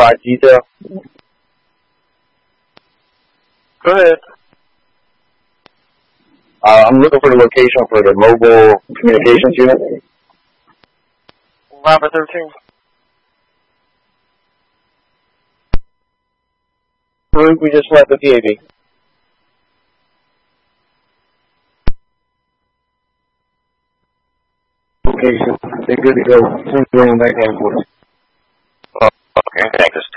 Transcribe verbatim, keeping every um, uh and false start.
provide detail? Go ahead. Uh, I'm looking for the location for the mobile communications unit. Lava thirteen. Farouk, we just left the P A B. Okay, so they're good to go. Please bring them back in for us. Oh, okay, thanks.